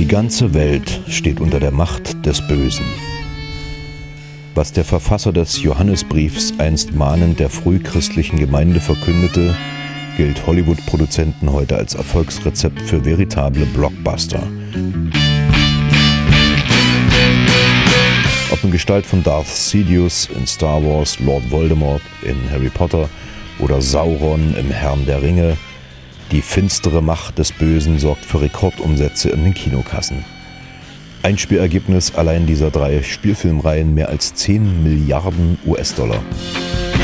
Die ganze Welt steht unter der Macht des Bösen. Was der Verfasser des Johannesbriefs einst mahnend der frühchristlichen Gemeinde verkündete, gilt Hollywood-Produzenten heute als Erfolgsrezept für veritable Blockbuster. Ob in Gestalt von Darth Sidious in Star Wars, Lord Voldemort in Harry Potter oder Sauron im Herrn der Ringe, die finstere Macht des Bösen sorgt für Rekordumsätze in den Kinokassen. Einspielergebnis allein dieser 3 Spielfilmreihen mehr als 10 Milliarden US-Dollar.